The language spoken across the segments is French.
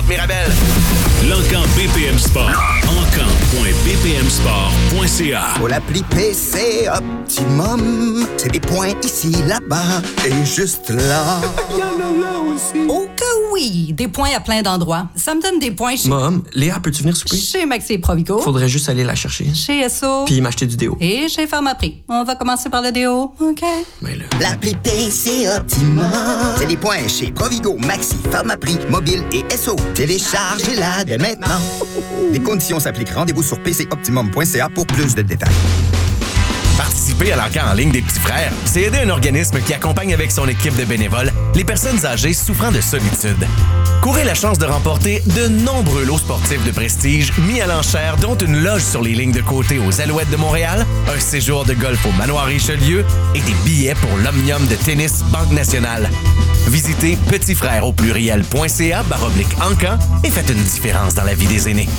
Mirabel. L'Encan BPM Sport. Encan.bpmsport.ca. Pour l'appli PC Optimum, c'est des points ici, là-bas et juste là. Il y en a là aussi. Oh que oui! Des points à plein d'endroits. Ça me donne des points chez... Mom, Léa, peux-tu venir souper? Chez Maxi et Provigo. Faudrait juste aller la chercher. Chez Esso. Puis m'acheter du déo. Et chez Pharmaprix. On va commencer par le déo, OK? Mais là... L'appli PC Optimum, c'est des points chez Provigo, Maxi, Pharmaprix, Mobile et Esso. Téléchargez-la dès maintenant. Les conditions s'appliquent. Rendez-vous sur pcoptimum.ca pour plus de détails. Participer à l'encan en ligne des petits frères, c'est aider un organisme qui accompagne avec son équipe de bénévoles les personnes âgées souffrant de solitude. Courez la chance de remporter de nombreux lots sportifs de prestige mis à l'enchère, dont une loge sur les lignes de côté aux Alouettes de Montréal, un séjour de golf au Manoir Richelieu et des billets pour l'Omnium de tennis Banque Nationale. Visitez petitsfrèresaupluriel.ca/encan et faites une différence dans la vie des aînés.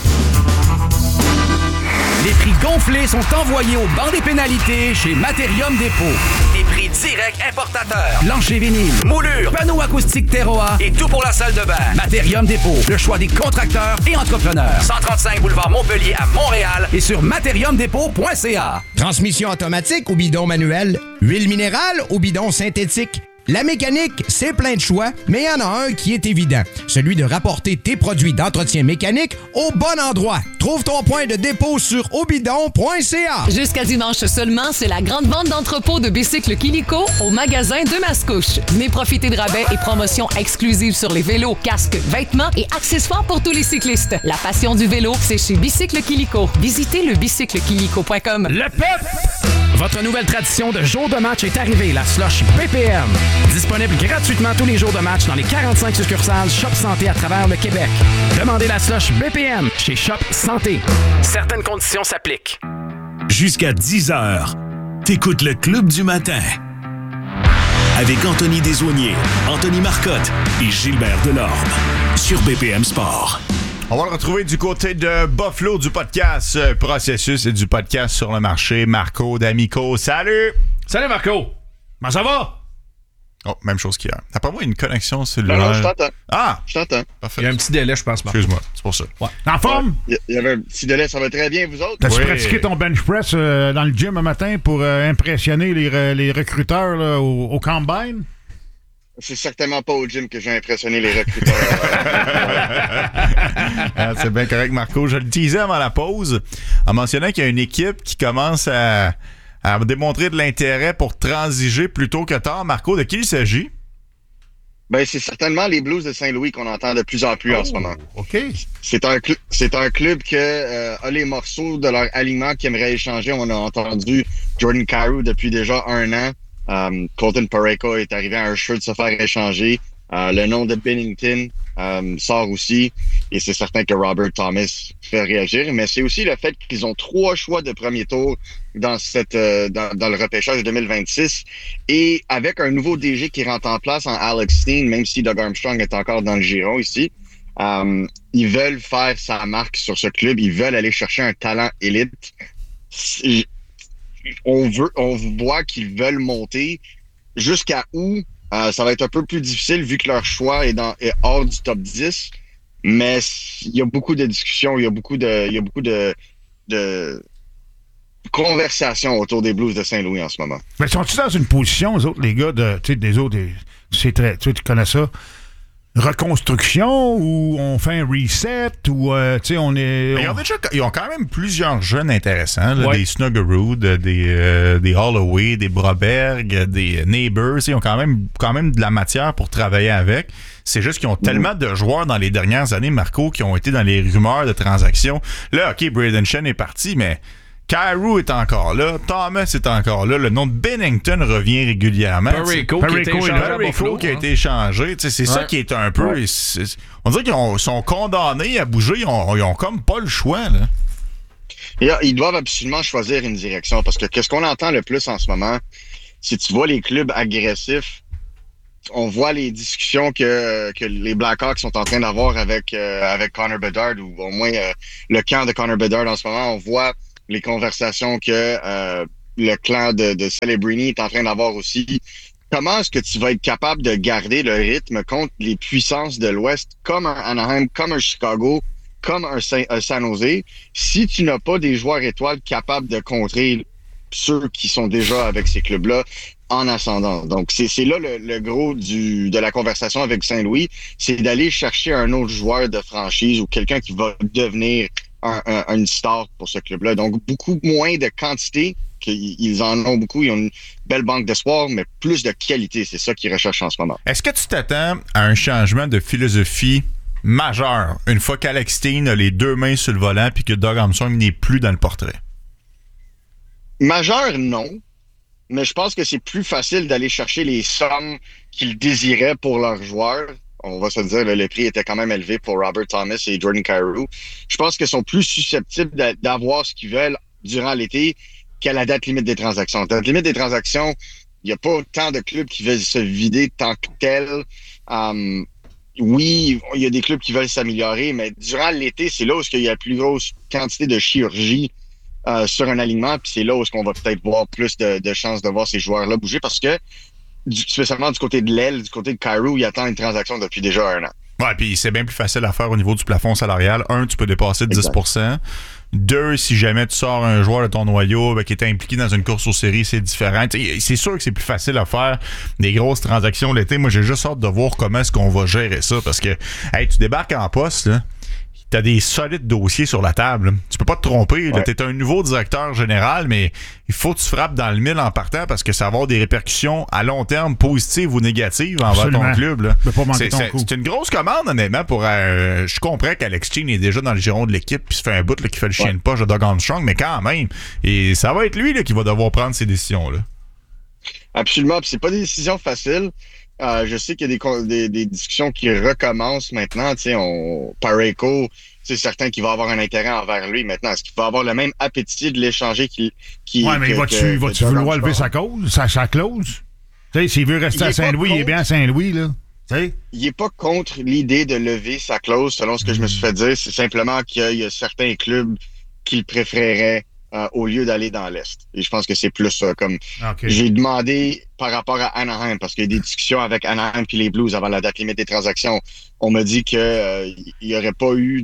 Les prix gonflés sont envoyés au banc des pénalités chez Materium Dépôt. Des prix directs importateurs. Plancher vinyle, Moulure, panneaux acoustiques Terroir et tout pour la salle de bain. Materium Dépôt, le choix des contracteurs et entrepreneurs. 135 boulevard Montpellier à Montréal Et sur materiumdépôt.ca. Transmission automatique ou bidon manuel, huile minérale ou bidon synthétique. La mécanique, c'est plein de choix, mais il y en a un qui est évident. Celui de rapporter tes produits d'entretien mécanique au bon endroit. Trouve ton point de dépôt sur obidon.ca. Jusqu'à dimanche seulement, c'est la grande vente d'entrepôt de bicycles Kilico au magasin de Mascouche. Venez profiter de rabais et promotions exclusives sur les vélos, casques, vêtements et accessoires pour tous les cyclistes. La passion du vélo, c'est chez Bicycle Kilico. Visitez le bicyclekilico.com. Le PEP! Votre nouvelle tradition de jour de match est arrivée, la slush BPM. Disponible gratuitement tous les jours de match dans les 45 succursales Shop Santé à travers le Québec. Demandez la slush BPM chez Shop Santé. Certaines conditions s'appliquent. Jusqu'à 10h, t'écoutes le Club du matin. Avec Anthony Desaulniers, Anthony Marcotte et Gilbert Delorme. Sur BPM Sport. On va le retrouver du côté de Buffalo du podcast Processus et du podcast Sur le marché. Marco D'Amico, salut! Salut Marco! Comment ça va? Oh, même chose qu'hier. D'après moi, il y a une connexion cellulaire. Non, je t'entends. Ah! Je t'entends. Parfait. Il y a un petit délai, je pense, Marco. Excuse-moi, c'est pour ça. Ouais. En forme? Il y avait un petit délai, ça va très bien, vous autres? T'as-tu pratiqué ton bench press dans le gym un matin pour impressionner les recruteurs là, au Combine? C'est certainement pas au gym que j'ai impressionné les recruteurs. C'est bien correct, Marco. Je le disais avant la pause, en mentionnant qu'il y a une équipe qui commence à démontrer de l'intérêt pour transiger plutôt que tard. Marco, de qui il s'agit? Ben, c'est certainement les Blues de Saint-Louis qu'on entend de plus en plus en ce moment. OK. C'est un club qui a les morceaux de leur alignement qui aimerait échanger. On a entendu Jordan Kyrou depuis déjà 1 an. Colton Parayko est arrivé à un jeu de se faire échanger. Le nom de Binnington sort aussi. Et c'est certain que Robert Thomas fait réagir. Mais c'est aussi le fait qu'ils ont 3 choix de premier tour dans le repêchage 2026. Et avec un nouveau DG qui rentre en place en Alex Steen, même si Doug Armstrong est encore dans le giron ici, ils veulent faire sa marque sur ce club. Ils veulent aller chercher un talent élite. On voit qu'ils veulent monter. Jusqu'à où? Ça va être un peu plus difficile vu que leur choix est hors du top 10. Mais il y a beaucoup de discussions, il y a beaucoup de conversations autour des Blues de Saint-Louis en ce moment. Mais sont-ils dans une position, les autres, les gars, des autres, c'est très, tu connais ça? Reconstruction ou on fait un reset ou on est. Ils ont quand même plusieurs jeunes intéressants, là, des Snuggerud, des Holloway, des Broberg, des Neighbors. Ils ont quand même de la matière pour travailler avec. C'est juste qu'ils ont tellement de joueurs dans les dernières années, Marco, qui ont été dans les rumeurs de transactions. Là, OK, Braden Shen est parti, mais Kyrou est encore là, Thomas est encore là, le nom de Binnington revient régulièrement. Parayko qui a été échangé. C'est ça qui est un peu... On dirait qu'ils sont condamnés à bouger, ils ont comme pas le choix. Là. Ils doivent absolument choisir une direction, parce que qu'est-ce qu'on entend le plus en ce moment, si tu vois les clubs agressifs, on voit les discussions que les Blackhawks sont en train d'avoir avec Connor Bedard, ou au moins le camp de Connor Bedard en ce moment. On voit les conversations que le clan de Celebrini est en train d'avoir aussi. comment est-ce que tu vas être capable de garder le rythme contre les puissances de l'Ouest, comme un Anaheim, comme un Chicago, comme un San Jose, si tu n'as pas des joueurs étoiles capables de contrer ceux qui sont déjà avec ces clubs-là en ascendant. Donc, c'est là le gros de la conversation avec Saint-Louis, c'est d'aller chercher un autre joueur de franchise ou quelqu'un qui va devenir une star pour ce club-là. Donc, beaucoup moins de quantité, qu'ils en ont beaucoup, ils ont une belle banque d'espoir, mais plus de qualité. C'est ça qu'ils recherchent en ce moment. Est-ce que tu t'attends à un changement de philosophie majeur une fois qu'Alex Steen a les deux mains sur le volant puis que Doug Armstrong n'est plus dans le portrait? Majeur, non. Mais je pense que c'est plus facile d'aller chercher les sommes qu'ils désiraient pour leurs joueurs. On va se dire, le prix était quand même élevé pour Robert Thomas et Jordan Kyrou. Je pense qu'ils sont plus susceptibles d'avoir ce qu'ils veulent durant l'été qu'à la date limite des transactions. À la date limite des transactions, il n'y a pas tant de clubs qui veulent se vider tant que tel. Oui, il y a des clubs qui veulent s'améliorer, mais durant l'été, c'est là où il y a la plus grosse quantité de chirurgie sur un alignement, puis c'est là où on va peut-être voir plus de chances de voir ces joueurs-là bouger, parce que, spécialement du côté de l'aile, du côté de Kyrou, il attend une transaction depuis déjà 1 an. Ouais, puis c'est bien plus facile à faire au niveau du plafond salarial. 1, tu peux dépasser de 10%. 2, si jamais tu sors un joueur de ton noyau qui était impliqué dans une course aux séries, c'est différent. C'est sûr que c'est plus facile à faire des grosses transactions l'été. Moi, j'ai juste hâte de voir comment est-ce qu'on va gérer ça, parce que tu débarques en poste, là, t'as des solides dossiers sur la table. Là. Tu peux pas te tromper. Ouais. T'es un nouveau directeur général, mais il faut que tu frappes dans le mille en partant, parce que ça va avoir des répercussions à long terme, positives ou négatives envers ton club. Là. C'est une grosse commande, honnêtement. Je comprends qu'Alex Steen est déjà dans le giron de l'équipe, puis ça fait un bout là, qui fait le chien de poche de Doug Armstrong, mais quand même. Et ça va être lui là, qui va devoir prendre ces décisions-là. Absolument. Puis c'est pas des décisions faciles. Je sais qu'il y a des discussions qui recommencent maintenant. Parayko, c'est certain qu'il va avoir un intérêt envers lui maintenant. Est-ce qu'il va avoir le même appétit de l'échanger Oui, mais va-tu vouloir lever sa clause? S'il veut rester à Saint-Louis, il est bien à Saint-Louis, là. T'sais? Il n'est pas contre l'idée de lever sa clause, selon ce que je me suis fait dire. C'est simplement qu'il y a certains clubs qu'il préférerait au lieu d'aller dans l'Est. Et je pense que c'est plus ça. Comme j'ai demandé par rapport à Anaheim, parce qu'il y a des discussions avec Anaheim puis les Blues avant la date limite des transactions. On m'a dit que il n'y aurait pas eu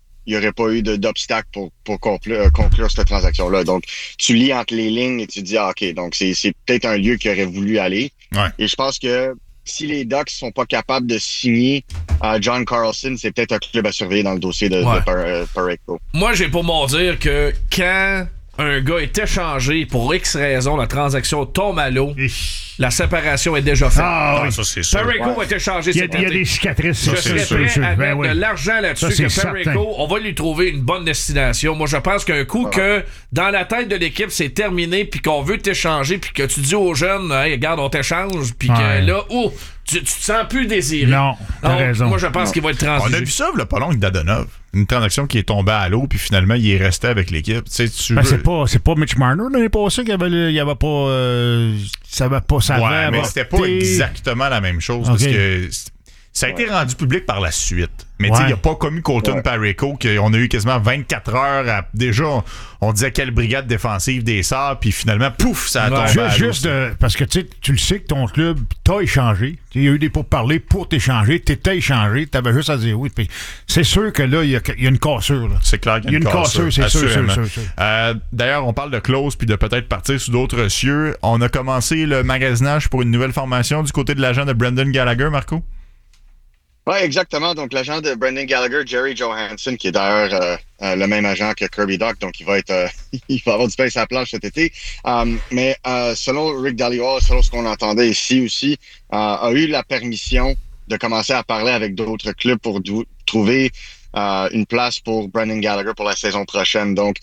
d'obstacle pour conclure cette transaction-là. Donc, tu lis entre les lignes et tu dis, OK, donc c'est peut-être un lieu qui aurait voulu aller. Ouais. Et je pense que si les Ducks sont pas capables de signer John Carlson, c'est peut-être un club à surveiller dans le dossier de Parayko. Moi, j'ai pour m'en dire que quand un gars est échangé pour X raison, la transaction tombe à l'eau, la séparation est déjà faite. Ça, c'est sûr. Parayko est échangé. Il y a des cicatrices. Je serais prêt à mettre de l'argent là-dessus que Parayko, on va lui trouver une bonne destination. Moi, je pense qu'un coup que dans la tête de l'équipe, c'est terminé, puis qu'on veut t'échanger, puis que tu dis aux jeunes, hey, regarde, on t'échange, puis que là, tu te sens plus désiré. Non, t'as raison. Moi, je pense qu'il va être transigé. On a vu ça, le pas long, avec Dadonov. Une transaction qui est tombée à l'eau, puis finalement, il est resté avec l'équipe. C'est pas Mitch Marner l'année passée qu'il y avait pas... ça va pas... Ouais, mais c'était pas exactement la même chose, parce que ça a été rendu public par la suite. Mais il n'y a pas commis Colton Parayko, qu'on a eu quasiment 24 heures déjà, on disait quelle brigade défensive des Sabres, puis finalement, pouf, ça a tombé à l'eau. Parce que tu le sais que ton club t'a échangé. Il y a eu des pourparlers pour t'échanger. T'étais échangé. T'avais juste à dire oui. Puis c'est sûr que là, il y a une cassure. Là. C'est clair qu'il y a une cassure. C'est sûr. D'ailleurs, on parle de clause puis de peut-être partir sous d'autres cieux. On a commencé le magasinage pour une nouvelle formation du côté de l'agent de Brendan Gallagher, Marco? Oui, exactement. Donc, l'agent de Brendan Gallagher, Jerry Johansson, qui est d'ailleurs le même agent que Kirby Dach, donc il va avoir du pain sur la planche cet été. Mais selon Rick Dhaliwal, selon ce qu'on entendait ici aussi, a eu la permission de commencer à parler avec d'autres clubs pour trouver une place pour Brendan Gallagher pour la saison prochaine. Donc,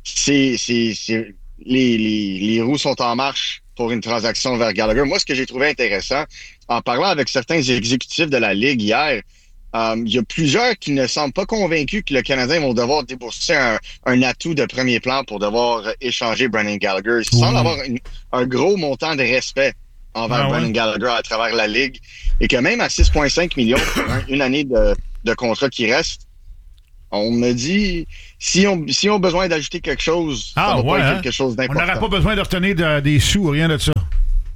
les roues sont en marche pour une transaction vers Gallagher. Moi, ce que j'ai trouvé intéressant, en parlant avec certains exécutifs de la Ligue hier, il y a plusieurs qui ne semblent pas convaincus que le Canadien vont devoir débourser un atout de premier plan pour devoir échanger Brendan Gallagher. Il semble avoir un gros montant de respect envers Brendan Gallagher à travers la Ligue, et que même à 6,5 millions pour une année de contrat qui reste, on me dit, si on a besoin d'ajouter quelque chose, ça va pas être quelque chose d'important. On n'aurait pas besoin de retenir des sous, rien de ça.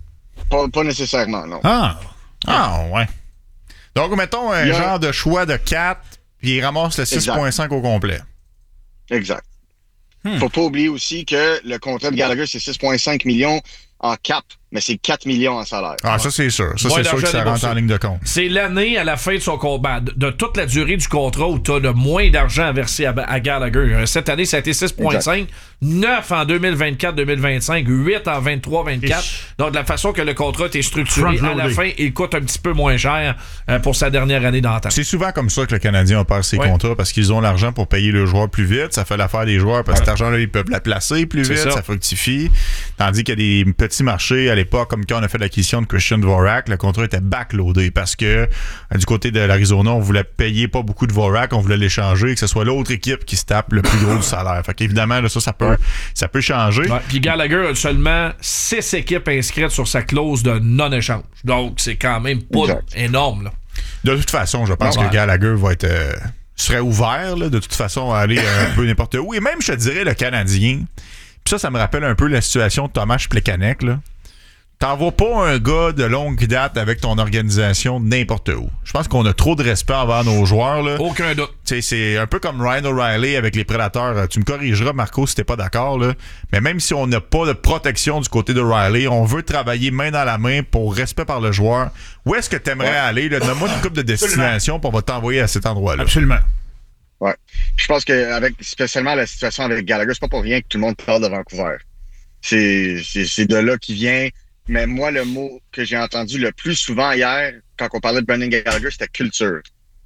Pas nécessairement, non. Ah, ouais. Donc, mettons un genre de choix de 4, puis il ramasse le 6,5 au complet. Exact. Faut pas oublier aussi que le contrat de Gallagher, c'est 6,5 millions en cap, mais c'est 4 millions en salaire. Ah, ça, c'est sûr. Ça, c'est sûr que ça rentre en ligne de compte. C'est l'année à la fin de son contrat, de toute la durée du contrat où tu as le moins d'argent à verser à Gallagher. Cette année, ça a été 6,5, 9 en 2024-2025, 8 en 23-24. Donc, de la façon que le contrat est structuré, à la fin, il coûte un petit peu moins cher pour sa dernière année d'entente. C'est souvent comme ça que le Canadien opère ses contrats parce qu'ils ont l'argent pour payer le joueur plus vite. Ça fait l'affaire des joueurs parce que cet argent-là, ils peuvent la placer plus vite, ça fructifie. Tandis qu'il y a des petits marchés à l'époque, comme quand on a fait l'acquisition de Christian Dvorak, le contrat était backloadé parce que du côté de l'Arizona, on voulait payer pas beaucoup de Dvorak, on voulait l'échanger, que ce soit l'autre équipe qui se tape le plus gros du salaire. Fait qu'évidemment, là, ça peut changer. Ouais. Puis Gallagher a seulement 6 équipes inscrites sur sa clause de non-échange. Donc, c'est quand même pas énorme. Là. De toute façon, je pense que Gallagher va être... serait ouvert, là, de toute façon, à aller un peu n'importe où. Et même, je te dirais, le Canadien... Puis ça me rappelle un peu la situation de Tomáš Plekanec, là. T'envoies pas un gars de longue date avec ton organisation n'importe où. Je pense qu'on a trop de respect envers nos joueurs. Là. Aucun doute. T'sais, c'est un peu comme Ryan O'Reilly avec les Prédateurs. Tu me corrigeras, Marco, si t'es pas d'accord. Là. Mais même si on n'a pas de protection du côté d'O'Reilly, on veut travailler main dans la main pour respect par le joueur. Où est-ce que t'aimerais aller? Donne-moi une couple de destinations, puis on va t'envoyer à cet endroit-là. Absolument. Ouais. Je pense que spécialement la situation avec Gallagher, c'est pas pour rien que tout le monde parle de Vancouver. C'est de là qu'il vient. Mais moi, le mot que j'ai entendu le plus souvent hier, quand on parlait de Brendan Gallagher, c'était culture.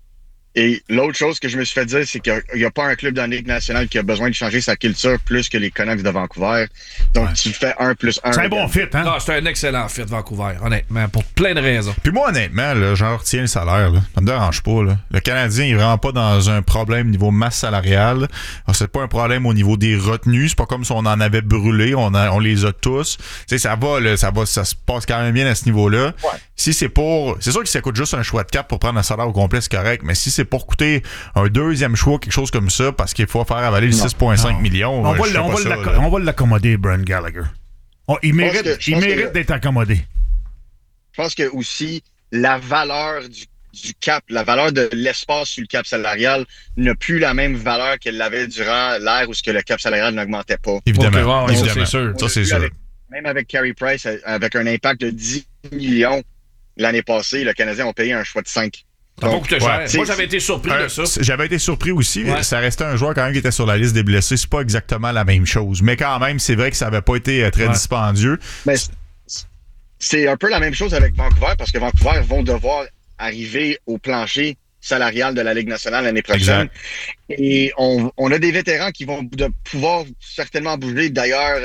Et l'autre chose que je me suis fait dire, c'est qu'il n'y a pas un club dans la Ligue nationale qui a besoin de changer sa culture plus que les Canucks de Vancouver. Donc, tu fais 1 plus 1. C'est un bon fit, hein? Non, c'est un excellent fit, Vancouver, honnêtement, pour plein de raisons. Puis moi, honnêtement, là, j'en retiens le salaire. Là. Ça me dérange pas. Là. Le Canadien, il est vraiment pas dans un problème niveau masse salariale. Alors, c'est pas un problème au niveau des retenues. C'est pas comme si on en avait brûlé. On les a tous. Tu sais, ça se passe quand même bien à ce niveau-là. Ouais. Si c'est pour... C'est sûr que ça coûte juste un choix de cap pour prendre un salaire au complet, c'est correct. Mais si c'est pour coûter un deuxième choix, quelque chose comme ça, parce qu'il faut faire avaler les 6,5 millions, on va l'acommoder, Brendan Gallagher. Il mérite d'être accommodé. Je pense que aussi, la valeur du cap, la valeur de l'espace sur le cap salarial n'a plus la même valeur qu'elle l'avait durant l'ère où ce que le cap salarial n'augmentait pas. Évidemment. Ça, c'est sûr. Ça, c'est sûr. Même avec Carey Price, avec un impact de 10 millions l'année passée, le Canadien a payé un choix de 5. Ça va coûter cher. Moi, j'avais été surpris de ça. J'avais été surpris aussi. Ouais. Ça restait un joueur quand même qui était sur la liste des blessés. C'est pas exactement la même chose. Mais quand même, c'est vrai que ça avait pas été très dispendieux. Mais c'est un peu la même chose avec Vancouver parce que Vancouver vont devoir arriver au plancher salarial de la Ligue nationale l'année prochaine. Exact. Et on a des vétérans qui vont pouvoir certainement bouger. D'ailleurs,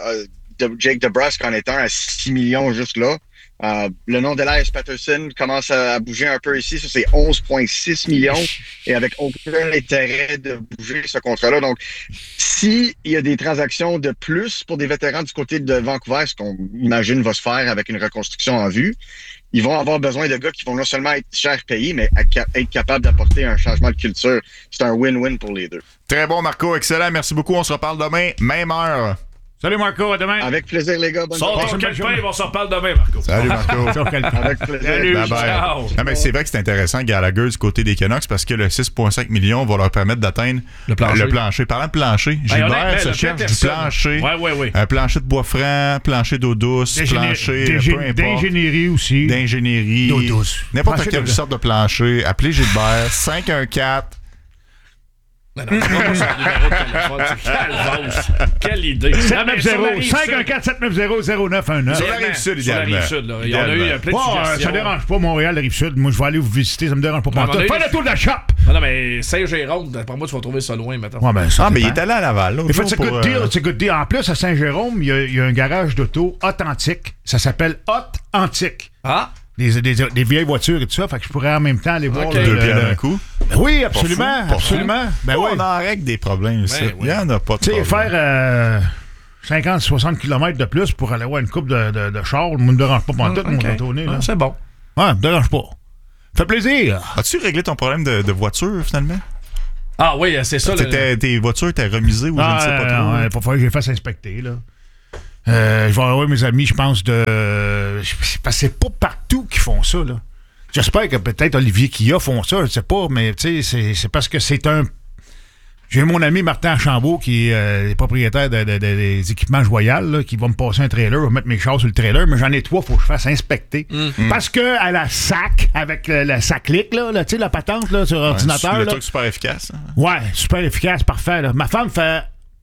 Jake DeBrusk en est un à 6 millions juste là. Le nom d'Elias Patterson commence à bouger un peu ici. Ça, c'est 11,6 millions et avec aucun intérêt de bouger ce contrat-là. Donc, s'il y a des transactions de plus pour des vétérans du côté de Vancouver, ce qu'on imagine va se faire avec une reconstruction en vue, ils vont avoir besoin de gars qui vont non seulement être cher payés, mais être capables d'apporter un changement de culture. C'est un win-win pour les deux. Très bon, Marco. Excellent. Merci beaucoup. On se reparle demain, même heure. Salut Marco, à demain. Avec plaisir les gars, bonne soirée. On s'en reparle demain, Marco. Salut Marco. Avec plaisir. Salut, bye bye. Ciao. Non, mais c'est vrai que c'est intéressant Gallagher du côté des Canucks parce que le 6,5 millions va leur permettre d'atteindre le plancher. Parlant de plancher, Gilbert se cherche du plancher. Oui. Un plancher de bois franc, plancher d'eau douce, plancher peu importe. D'ingénierie aussi. D'ingénierie. D'eau douce. N'importe quelle sorte de plancher. Appelez Gilbert 514. Non, c'est pas moi son numéro de téléphone. Quelle idée. 514-790-0919. Sur la Rive-Sud, idéalement. On a eu plein de suggestions. Ça dérange pas, Montréal, la Rive-Sud. Moi, je vais aller vous visiter, ça me dérange pas. Fais le tour de la shop. Non, mais Saint-Jérôme, d'après moi, tu vas trouver ça loin maintenant. Ouais, ben, ça mais il est allé à Laval. En fait, c'est good deal. En plus, à Saint-Jérôme, il y a un garage d'auto authentique. Ça s'appelle Hot Antique. Ah? Des vieilles voitures et tout ça, fait que je pourrais en même temps aller voir deux pierres d'un coup. Oui, absolument, absolument. Ben oui. On en règle des problèmes ici. Il n'y en a pas de problème. Tu sais, faire 50-60 km de plus pour aller voir une coupe de chars, ne me dérange pas pendant tout mon tournée. C'est bon. Ouais, ne me dérange pas. Fait plaisir. As-tu réglé ton problème de voiture, finalement? Ah oui, c'est ça. Tes voitures étaient remisées ou je ne sais pas trop? Il faut que je les fasse inspecter, là. Je vais avoir mes amis, je pense, parce que c'est pas partout qu'ils font ça, là. J'espère que peut-être Olivier Kia font ça, je sais pas, mais tu sais, c'est parce que c'est un... J'ai mon ami Martin Archambault qui est propriétaire des équipements Joyal, là, qui va me passer un trailer, va mettre mes chars sur le trailer, mais j'en ai 3, faut que je fasse inspecter. Parce que à la SAC, avec la SAC-Click, là, tu sais, la patente là, sur ordinateur. C'est le là, truc super efficace. Hein? Ouais, super efficace, parfait. Là. Ma femme fait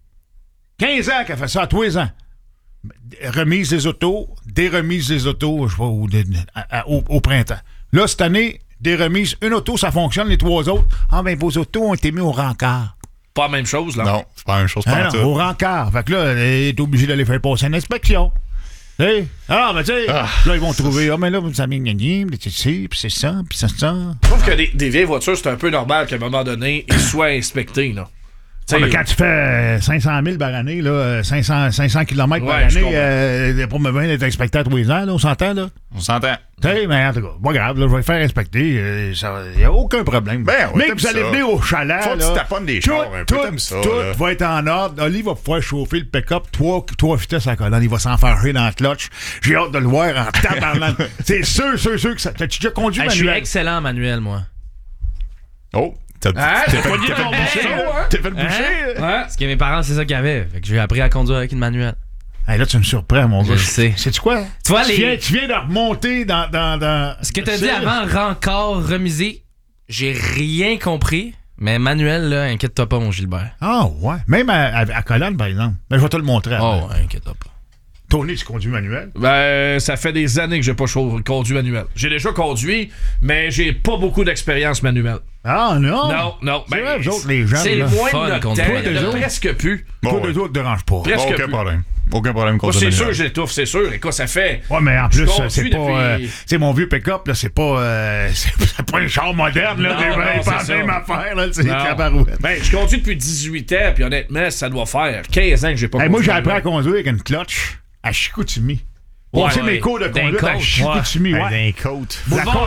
15 ans qu'elle fait ça, à tous les ans. Remise des autos, des remises des autos, je vois, au printemps. Là, cette année, des remises, une auto, ça fonctionne, les 3 autres. Ah, ben, vos autos ont été mis au rencard. Pas la même chose, là. Non, c'est pas la même chose. Au rencard. Fait que là, elle est obligée d'aller faire passer une inspection. Hey. Ah, mais tu sais, là, ils vont trouver. Ah, mais là, vous avez gagné, puis c'est ça, puis ça. Je trouve que des vieilles voitures, c'est un peu normal qu'à un moment donné, ils soient inspectés, là. Ouais, mais quand tu fais 500 000 par année, là, 500 km par année, pour me venir d'être inspecté à tous les ans, là, on s'entend, là? On s'entend. Mais en tout cas, pas grave, là, je vais faire inspecter. Il n'y a aucun problème. Ben, mais vous allez venir au chalet. Faut que tu taponnes des chars un peu comme ça. Tout va être en ordre. Oli va pouvoir chauffer le pick-up 3 vitesses à la colonne. Il va s'enfarger dans le clutch. J'ai hâte de le voir en tabarnak. C'est sûr que ça. T'as-tu déjà conduit manuel? Je suis excellent en manuel, moi. Oh! T'as fait le boucher? Parce que mes parents, c'est ça qu'ils avaient. Fait que j'ai appris à conduire avec une manuelle. Hey, là, tu me surprends, mon gars. Je sais. Sais-tu quoi? Tu viens de remonter dans... Ce que t'as dit avant, rencard, remisé, j'ai rien compris. Mais manuel, là, inquiète-toi pas, mon Gilbert. Ah, ouais. Même à colonne, par exemple. Ben, je vais te le montrer. Oh, ouais, inquiète-toi pas. Tony, tu conduis manuel? Ben, ça fait des années que j'ai pas conduit manuel. J'ai déjà conduit, mais j'ai pas beaucoup d'expérience manuelle. Ah, non? Non. C'est vrai, vous autres, les gens, c'est là. moins de notre temps. Il y en a presque plus. Toi, les autres ne dérangent pas. Presque aucun plus. problème. Aucun problème contre c'est sûr, j'étouffe, c'est sûr. Écoute, ça fait. Ouais, mais en plus, c'est pas. Depuis... c'est mon vieux pick-up, là, c'est pas. c'est pas un char moderne, là. C'est pas la même affaire, là. C'est cabarouette. Ben, je conduis depuis 18 ans, puis honnêtement, ça doit faire 15 ans que j'ai pas conduit. Moi, j'ai appris à conduire avec une clutch à Chicoutimi. C'est mes cours de conduite à Chicoutimi, ouais. D'un côte.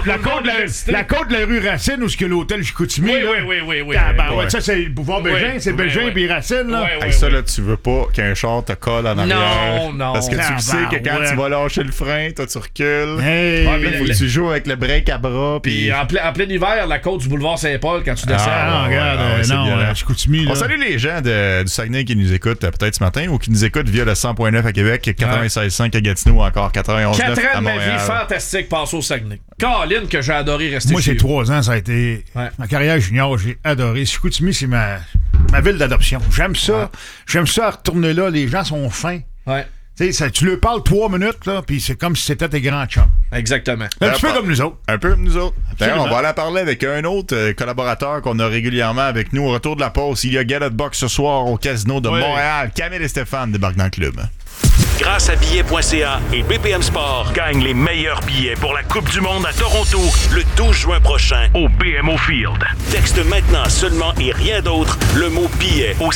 La côte de la rue Racine où ce que l'hôtel Chicoutimi. Oui. Ça, c'est le boulevard Bégin, c'est Bégin puis Racine, là. Ça, là, tu veux pas qu'un char te colle en arrière. Non. Parce que tu le sais que quand tu vas lâcher le frein, toi, tu recules. Faut que tu joues avec le break à bras. Puis en plein hiver, la côte du boulevard Saint-Paul, quand tu descends. Regarde, Chicoutimi, là. On salue les gens du Saguenay qui nous écoutent peut-être ce matin ou qui nous écoutent via le 100.9 à Québec, 96.5 à Gatineau, encore 91.9 4 ans à de ma Montréal. vie fantastique passée au Saguenay. Caroline, que j'ai adoré rester Moi, chez c'est 3 ans, ça a été... Ma carrière junior, j'ai adoré. Chicoutimi, c'est ma ville d'adoption. J'aime ça. J'aime ça retourner là. Les gens sont fins. Ouais. Tu leur parles 3 minutes, là, puis c'est comme si c'était tes grands chums. Exactement. Un petit peu comme nous autres. Un peu comme nous autres. D'ailleurs, on va aller parler avec un autre collaborateur qu'on a régulièrement avec nous. Au retour de la pause, il y a Galette Box ce soir au Casino de Montréal. Camille et Stéphane débarquent dans le club. Grâce à billets.ca et BPM Sport, gagne les meilleurs billets pour la Coupe du Monde à Toronto le 12 juin prochain au BMO Field. Texte maintenant seulement et rien d'autre le mot billet au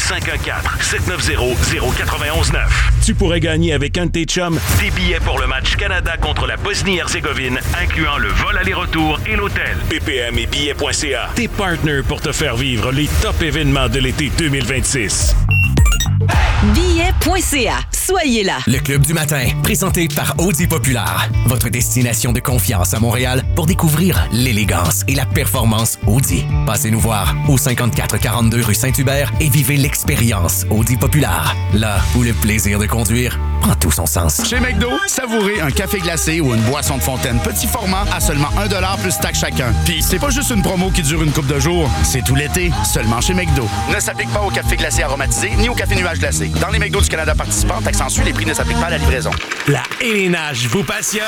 514-790-0919. Tu pourrais gagner avec un de tes chums des billets pour le match Canada contre la Bosnie-Herzégovine, incluant le vol aller-retour et l'hôtel. BPM et billets.ca, tes partenaires pour te faire vivre les top événements de l'été 2026. Billets.ca. Soyez là. Le Club du matin, présenté par Audi Populaire. Votre destination de confiance à Montréal pour découvrir l'élégance et la performance Audi. Passez nous voir au 5442 rue Saint-Hubert et vivez l'expérience Audi Populaire. Là où le plaisir de conduire prend tout son sens. Chez McDo, savourez un café glacé ou une boisson de fontaine petit format à seulement 1$ plus taxe chacun. Puis c'est pas juste une promo qui dure une couple de jours, c'est tout l'été, seulement chez McDo. Ne s'applique pas au café glacé aromatisé ni au café nuage glacé. Dans les McDo du Canada participants, accentue, les prix ne s'appliquent pas à la livraison. La hélénage vous passionne?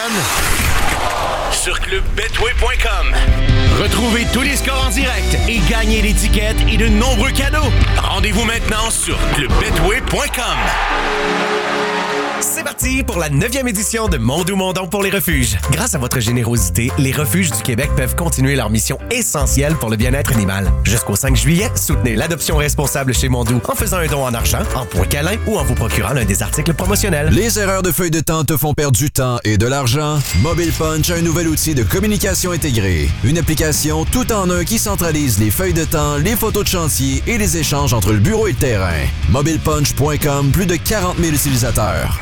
Sur clubbetway.com. Retrouvez tous les scores en direct et gagnez l'étiquette et de nombreux cadeaux. Rendez-vous maintenant sur clubbetway.com. C'est parti pour la 9e édition de Mondou Mondon pour les refuges. Grâce à votre générosité, les refuges du Québec peuvent continuer leur mission essentielle pour le bien-être animal. Jusqu'au 5 juillet, soutenez l'adoption responsable chez Mondou en faisant un don en argent, en points câlins ou en vous procurant l'un des articles promotionnels. Les erreurs de feuilles de temps te font perdre du temps et de l'argent? Mobile Punch a un nouvel outil de communication intégrée. Une application tout en un qui centralise les feuilles de temps, les photos de chantier et les échanges entre le bureau et le terrain. MobilePunch.com, plus de 40 000 utilisateurs.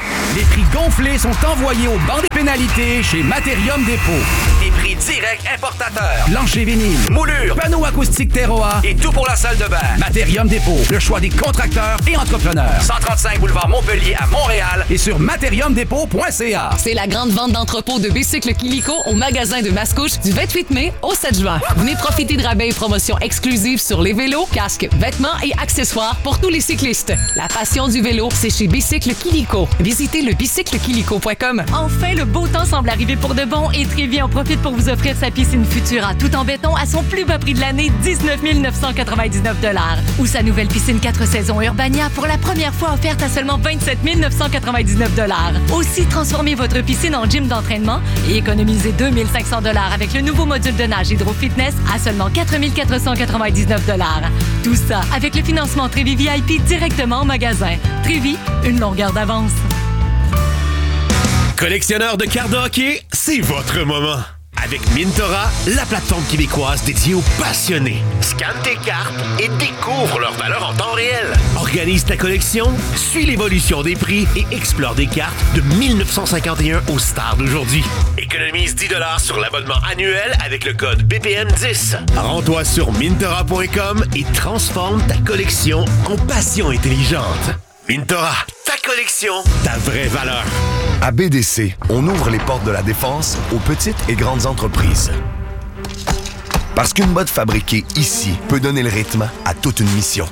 Les prix gonflés sont envoyés au banc des pénalités chez Materium Dépôt. Des prix directs importateurs. Plancher vinyle, Moulure. panneaux acoustiques Terroir Et tout pour la salle de bain. Materium Dépôt, le choix des contracteurs et entrepreneurs. 135 boulevard Montpellier à Montréal. Et sur materiumdépôt.ca. C'est la grande vente d'entrepôt de bicycles Kilico au magasin de Mascouche du 28 mai au 7 juin. Venez profiter de rabais et promotions exclusives sur les vélos, casques, vêtements et accessoires pour tous les cyclistes. La passion du vélo, c'est chez Bicycle Kilico. Visitez le bicyclekilico.com. Enfin, le beau temps semble arriver pour de bon et Trévi en profite pour vous offrir sa piscine Futura tout en béton à son plus bas prix de l'année, 19 999 $. Ou sa nouvelle piscine 4 saisons Urbania pour la première fois offerte à seulement 27 999 $. Aussi, transformez votre piscine en gym d'entraînement et économisez 2 500 $ avec le nouveau module de nage Hydro Fitness à seulement 4 499 $. Tout ça avec le financement Trévi VIP directement au magasin. Trévi, une longueur d'avance. Collectionneur de cartes de hockey, c'est votre moment. Avec Mintora, la plateforme québécoise dédiée aux passionnés. Scanne tes cartes et découvre leur valeur en temps réel. Organise ta collection, suis l'évolution des prix et explore des cartes de 1951 aux stars d'aujourd'hui. Économise 10 $ sur l'abonnement annuel avec le code BPM10. Rends-toi sur mintora.com et transforme ta collection en passion intelligente. Mintora, ta collection, ta vraie valeur. À BDC, on ouvre les portes de la défense aux petites et grandes entreprises. Parce qu'une botte fabriquée ici peut donner le rythme à toute une mission.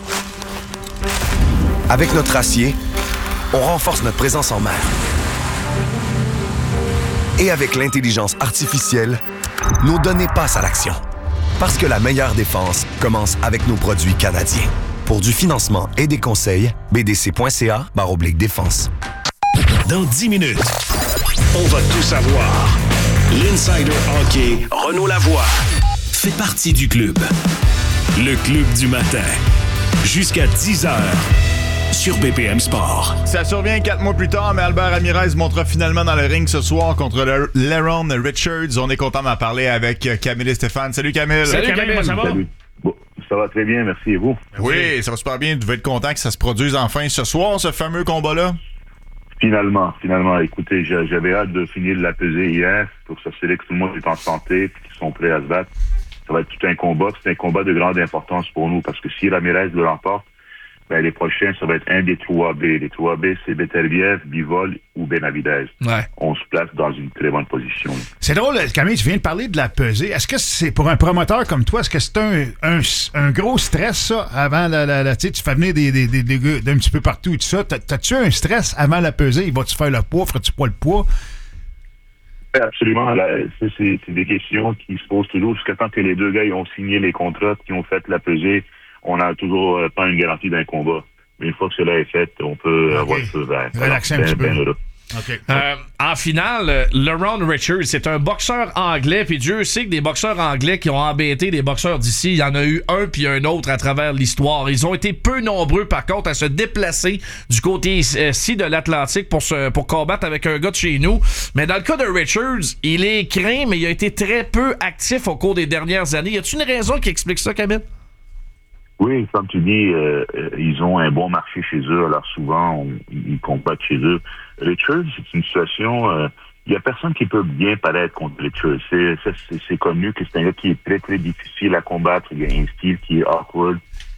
Avec notre acier, on renforce notre présence en mer. Et avec l'intelligence artificielle, nos données passent à l'action. Parce que la meilleure défense commence avec nos produits canadiens. Pour du financement et des conseils, bdc.ca/défense. Dans 10 minutes, on va tout savoir. L'Insider Hockey, Renaud Lavoie, fait partie du club. Le club du matin. Jusqu'à 10h. Sur BPM Sport. Ça survient 4 mois plus tard, mais Albert Ramirez montera finalement dans le ring ce soir contre Lerone Richards. On est content d'en parler avec Camille et Stéphane. Salut Camille. Salut Camille, ça va? Salut. Bon, ça va très bien, merci. Et vous? Oui, ça va super bien. Vous devez être content que ça se produise enfin ce soir, ce fameux combat-là. Finalement. Écoutez, j'avais hâte de finir la pesée hier pour s'assurer que tout le monde est en santé et qu'ils sont prêts à se battre. Ça va être tout un combat. C'est un combat de grande importance pour nous parce que si Ramirez le remporte, ben, les prochains, ça va être un des 3B. Les 3B, c'est Beterbiev, Bivol ou Benavidez. Ouais. On se place dans une très bonne position. C'est drôle, Camille, tu viens de parler de la pesée. Est-ce que c'est pour un promoteur comme toi, est-ce que c'est un gros stress, ça, avant tu fais venir des gars d'un petit peu partout et tout ça. T'as-tu un stress avant la pesée? Va-tu faire le poids? Feras-tu pas le poids? Absolument. C'est des questions qui se posent toujours jusqu'à temps que les deux gars ils ont signé les contrats, qui ont fait la pesée. On n'a toujours pas une garantie d'un combat. Mais une fois que cela est fait, on peut avoir le feu vert. Relaxer un petit peu. Okay. En finale, Lerone Richards, c'est un boxeur anglais, puis Dieu sait que des boxeurs anglais qui ont embêté des boxeurs d'ici, il y en a eu un puis un autre à travers l'histoire. Ils ont été peu nombreux, par contre, à se déplacer du côté-ci de l'Atlantique pour combattre avec un gars de chez nous. Mais dans le cas de Richards, il est craint, mais il a été très peu actif au cours des dernières années. Y a-t-il une raison qui explique ça, Camille? Oui, comme tu dis, ils ont un bon marché chez eux, alors souvent, ils combattent chez eux. Richards, c'est une situation... il n'y a personne qui peut bien paraître contre Richards. C'est connu que c'est un gars qui est très, très difficile à combattre. Il a un style qui est awkward.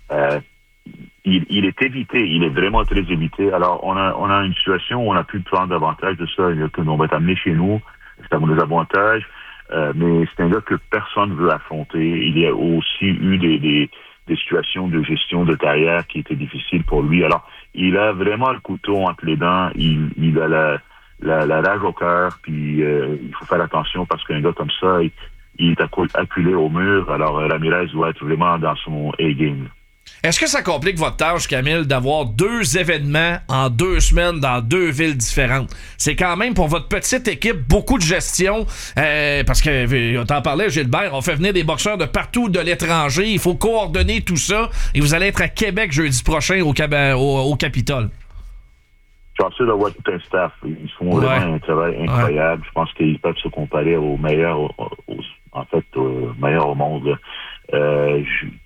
Il est évité. Il est vraiment très évité. Alors, on a une situation où on a pu prendre avantage de ça, que l'on va t'amener chez nous. Ça a des avantages. Mais c'est un gars que personne ne veut affronter. Il y a aussi eu des situations de gestion de carrière qui étaient difficiles pour lui. Alors, il a vraiment le couteau entre les dents. Il a la rage au cœur. Puis, il faut faire attention parce qu'un gars comme ça, il est acculé au mur. Alors, Ramirez doit être vraiment dans son A-game. Est-ce que ça complique votre tâche, Camille, d'avoir 2 événements en 2 semaines dans 2 villes différentes? C'est quand même, pour votre petite équipe, beaucoup de gestion. Parce que, t'en parlais, Gilbert, on fait venir des boxeurs de partout de l'étranger. Il faut coordonner tout ça. Et vous allez être à Québec jeudi prochain au Capitole. Je suis sûr d'avoir tout un staff. Ils font vraiment un travail incroyable. Je pense qu'ils peuvent se comparer aux meilleurs, meilleurs au monde.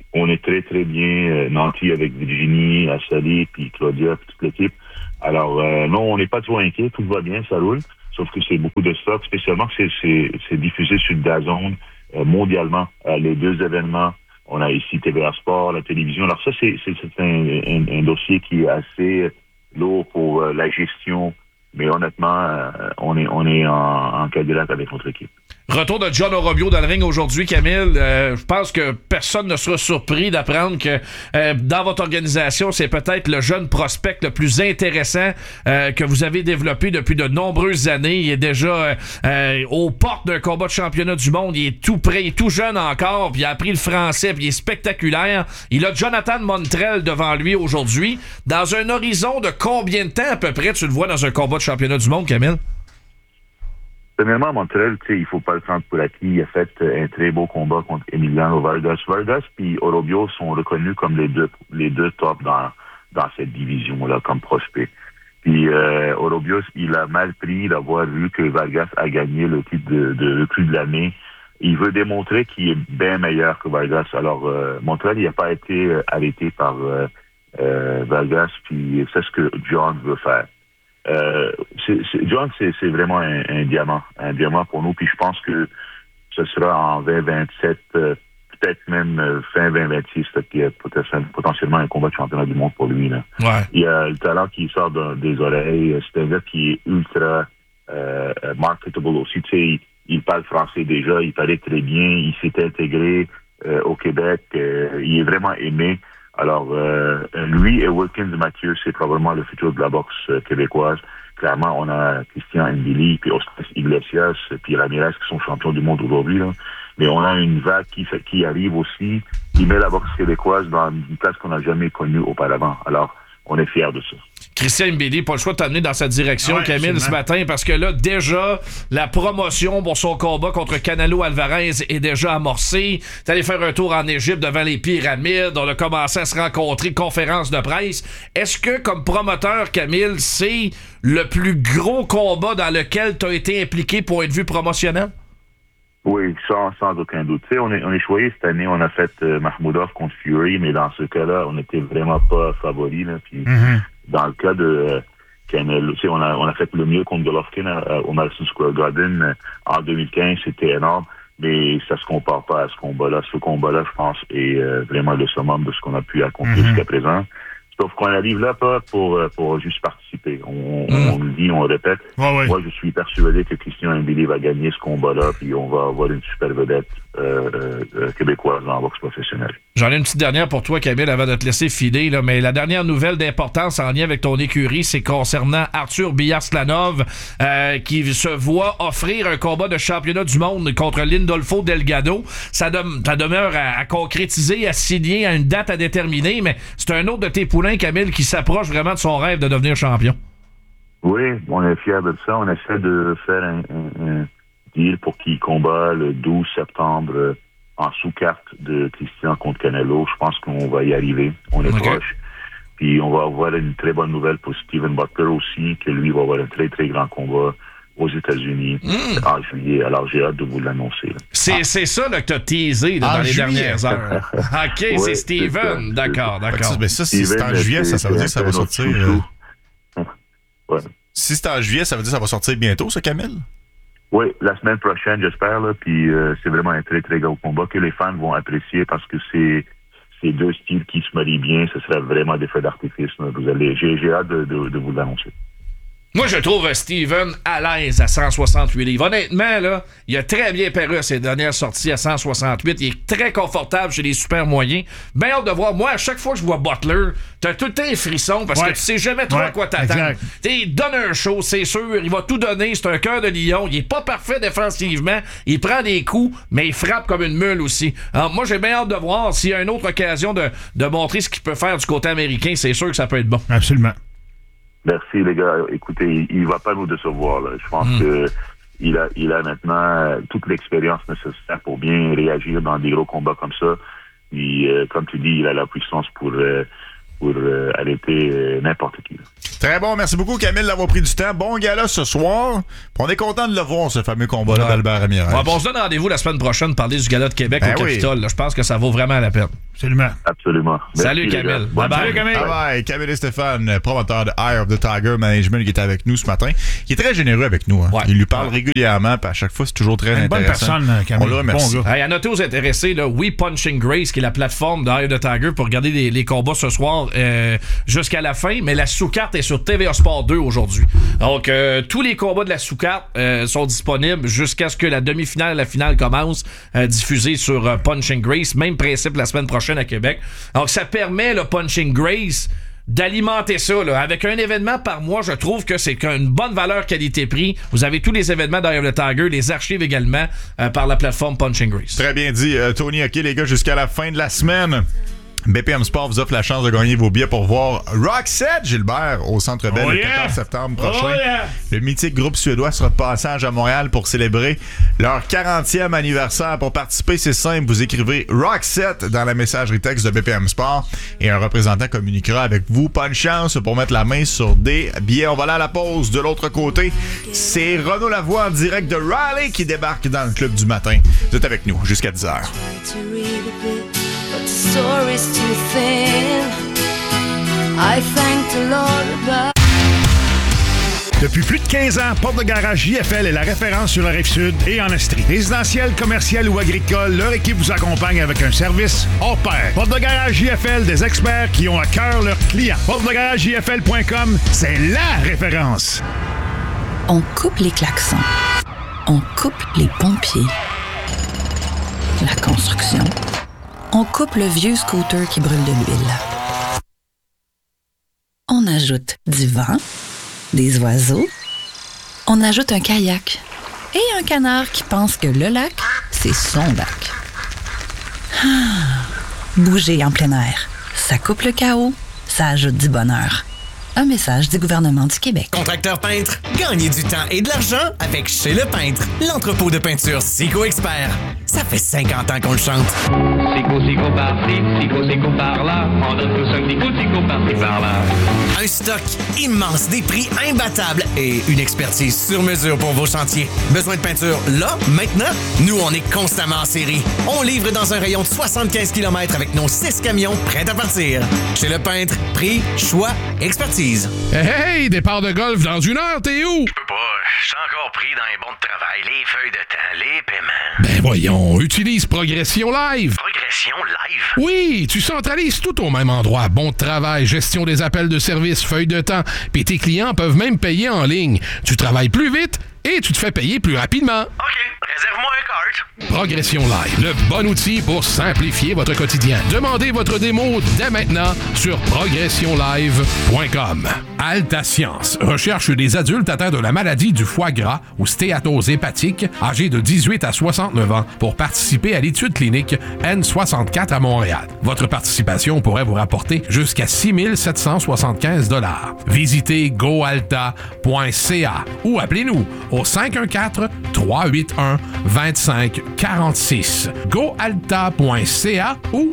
On est très, très bien nantis avec Virginie, Assali, puis Claudia, puis toute l'équipe. Alors, non, on n'est pas trop inquiet. Tout va bien, ça roule. Sauf que c'est beaucoup de stock, spécialement que c'est diffusé sur DAZN mondialement. Les 2 événements, on a ici TVA Sport, la télévision. Alors ça, c'est un dossier qui est assez lourd pour la gestion. Mais honnêtement, on est en Cadillac avec notre équipe. Retour de John Orobio dans le ring aujourd'hui, Camille. Je pense que personne ne sera surpris d'apprendre que dans votre organisation, c'est peut-être le jeune prospect le plus intéressant que vous avez développé depuis de nombreuses années. Il est déjà aux portes d'un combat de championnat du monde. Il est tout prêt, il est tout jeune encore, puis il a appris le français, puis il est spectaculaire. Il a Jonathan Montrell devant lui aujourd'hui. Dans un horizon de combien de temps à peu près tu le vois dans un combat de championnat du monde, Camille? Premièrement, Montrell, il faut pas le prendre pour acquis. Il a fait un très beau combat contre Emiliano Vargas. Vargas puis Orobio sont reconnus comme les deux tops dans cette division-là comme prospect. Puis Orobio, il a mal pris d'avoir vu que Vargas a gagné le titre de recrue de l'année. Il veut démontrer qu'il est bien meilleur que Vargas. Alors, Montrell, il n'a pas été arrêté par Vargas, puis c'est ce que John veut faire. John, c'est vraiment un diamant pour nous, puis je pense que ce sera en 2027, peut-être même fin 2026, qui est potentiellement un combat de championnat du monde pour lui. Là. Ouais. Il a le talent qui sort des oreilles, c'est un gars qui est ultra marketable aussi, tu sais, il parle français déjà, il parlait très bien, il s'est intégré au Québec, il est vraiment aimé. Alors, lui et Wilkins Mathieu, c'est probablement le futur de la boxe québécoise. Clairement, on a Christian Mbili, puis Oscar Iglesias, puis Ramirez qui sont champions du monde aujourd'hui. Là. Mais on a une vague qui arrive aussi, qui met la boxe québécoise dans une place qu'on n'a jamais connue auparavant. Alors, on est fiers de ça. Christian Mbili, pas le choix de t'amener dans cette direction, ouais, Camille, absolument. Ce matin, parce que là, déjà, la promotion pour son combat contre Canelo Alvarez est déjà amorcée. T'es allé faire un tour en Égypte devant les pyramides, on a commencé à se rencontrer, conférence de presse. Est-ce que, comme promoteur, Camille, c'est le plus gros combat dans lequel t'as été impliqué point de vue promotionnel? Oui, sans aucun doute. Tu sais, on est choyé cette année, on a fait Mahmoudov contre Fury, mais dans ce cas-là, on n'était vraiment pas favoris. Puis dans le cas de Canelo, tu sais, on a fait le mieux contre Golovkin au Madison Square Garden en 2015, c'était énorme, mais ça se compare pas à ce combat-là. Ce combat-là, je pense, est vraiment le summum de ce qu'on a pu accomplir jusqu'à présent. Sauf qu'on arrive là pas pour juste participer. On le dit, on le répète. Ouais. Moi, je suis persuadé que Christian Mbili va gagner ce combat-là, puis on va avoir une super vedette québécoise dans la boxe professionnelle. J'en ai une petite dernière pour toi, Camille, avant de te laisser filer. Là, mais la dernière nouvelle d'importance en lien avec ton écurie, c'est concernant Arthur Biarslanov, qui se voit offrir un combat de championnat du monde contre Lindolfo Delgado. Ça demeure à concrétiser, à signer, à une date à déterminer, mais c'est un autre de tes poulains, Camille, qui s'approche vraiment de son rêve de devenir champion. Oui, on est fiers de ça. On essaie de faire un deal pour qu'il combat le 12 septembre en sous-carte de Christian contre Canelo. Je pense qu'on va y arriver. On est proche. Puis on va avoir une très bonne nouvelle pour Steven Butler aussi, que lui va avoir un très, très grand combat aux États-Unis en juillet. Alors, j'ai hâte de vous l'annoncer. Là. C'est ça là, que tu as teasé dans les dernières heures. OK, oui, c'est Steven. D'accord. Mais ça, si c'est en juillet, ça veut dire que ça va sortir... Si c'est en juillet, ça veut dire que ça va sortir bientôt, ça, Camille? Oui, la semaine prochaine, j'espère. Là, puis c'est vraiment un très, très gros combat que les fans vont apprécier parce que c'est deux styles qui se marient bien. Ce sera vraiment des feux d'artifice. J'ai hâte de vous l'annoncer. Moi, je trouve Steven à l'aise à 168 livres. Honnêtement, là, il a très bien paru à ses dernières sorties à 168. Il est très confortable chez les super moyens. Bien hâte de voir. Moi, à chaque fois que je vois Butler, t'as tout le temps un frisson parce que tu sais jamais trop à quoi t'attendre. Il donne un show, c'est sûr. Il va tout donner. C'est un cœur de lion. Il est pas parfait défensivement. Il prend des coups, mais il frappe comme une mule aussi. Alors, moi, j'ai bien hâte de voir s'il y a une autre occasion de montrer ce qu'il peut faire du côté américain. C'est sûr que ça peut être bon. Absolument. Merci les gars. Écoutez, il va pas nous décevoir. Là. Je pense que il a maintenant toute l'expérience nécessaire pour bien réagir dans des gros combats comme ça. Puis, comme tu dis, il a la puissance pour arrêter n'importe qui. Là. Très bon, merci beaucoup Camille d'avoir pris du temps. Bon gala ce soir. Puis on est content de le voir, ce fameux combat-là d'Albert Ramirez. Ouais, bon, on se donne rendez-vous la semaine prochaine pour parler du gala de Québec au Capitole. Là, je pense que ça vaut vraiment la peine. Absolument. Salut Camille. Salut Camille. Bye. Camille et Stéphane, promoteur de Eye of the Tiger Management, qui est avec nous ce matin, qui est très généreux avec nous. Hein. Ouais. Il lui parle régulièrement, puis à chaque fois, c'est toujours très intéressant. Une bonne personne, Camille. On le remercie. Bon gars. À noter aux intéressés, là, We Punching Grace, qui est la plateforme de Eye of the Tiger pour regarder les combats ce soir jusqu'à la fin, mais la sous-carte est sur TVA Sport 2 aujourd'hui. Donc, tous les combats de la sous-carte sont disponibles jusqu'à ce que la demi-finale et la finale commencent, diffusés sur Punching Grace. Même principe la semaine prochaine à Québec. Donc, ça permet, le Punching Grace, d'alimenter ça. Là. Avec un événement par mois, je trouve que c'est une bonne valeur qualité-prix. Vous avez tous les événements d'Eye of the Tiger, les archives également par la plateforme Punching Grace. Très bien dit, Tony. OK, les gars, jusqu'à la fin de la semaine, BPM Sport vous offre la chance de gagner vos billets pour voir Roxette Gilbert au Centre Bell le 14 septembre prochain. Le mythique groupe suédois sera de passage à Montréal pour célébrer leur 40e anniversaire. Pour participer, c'est simple, vous écrivez Roxette dans la messagerie texte de BPM Sport et un représentant communiquera avec vous. Pas de chance pour mettre la main sur des billets. On va aller à la pause. De l'autre côté, c'est Renaud Lavoie en direct de Raleigh qui débarque dans le club du matin. Vous êtes avec nous jusqu'à 10h. But the story's too thin. I thank the Lord about. Depuis plus de 15 ans, Porte de Garage JFL est la référence sur la Rive-Sud et en Estrie. Résidentiel, commercial ou agricole, leur équipe vous accompagne avec un service hors pair. Porte de Garage JFL, des experts qui ont à cœur leurs clients. PorteDeGarageJFL.com, c'est la référence. On coupe les klaxons. On coupe les pompiers. La construction. On coupe le vieux scooter qui brûle de l'huile. On ajoute du vent, des oiseaux. On ajoute un kayak et un canard qui pense que le lac, c'est son lac. Bouger en plein air, ça coupe le chaos, ça ajoute du bonheur. Un message du gouvernement du Québec. Contracteur peintre, gagnez du temps et de l'argent avec Chez Le Peintre, l'entrepôt de peinture Sico Expert. Ça fait 50 ans qu'on le chante. Sico par-ci, Sico par-là. On donne tous un petit coup, Sico par-ci, par-là. Un stock immense, des prix imbattables et une expertise sur mesure pour vos chantiers. Besoin de peinture là, maintenant? Nous, on est constamment en série. On livre dans un rayon de 75 km avec nos 6 camions prêts à partir. Chez Le Peintre, prix, choix, expertise. Hey, départ de golf dans 1 heure, t'es où? Je peux pas, je suis encore pris dans les bons de travail, les feuilles de temps, les paiements. Ben voyons, utilise Progression Live. Progression Live? Oui, tu centralises tout au même endroit. Bon de travail, gestion des appels de service, feuilles de temps, puis tes clients peuvent même payer en ligne. Tu travailles plus vite et tu te fais payer plus rapidement. OK, réserve-moi un cart. Progression Live, le bon outil pour simplifier votre quotidien. Demandez votre démo dès maintenant sur progressionlive.com. Alta Science recherche des adultes atteints de la maladie du foie gras ou stéatose hépatique, âgés de 18 à 69 ans, pour participer à l'étude clinique N64 à Montréal. Votre participation pourrait vous rapporter jusqu'à 6 775 $. Visitez goalta.ca ou appelez-nous au 514-381-2546. goalta.ca ou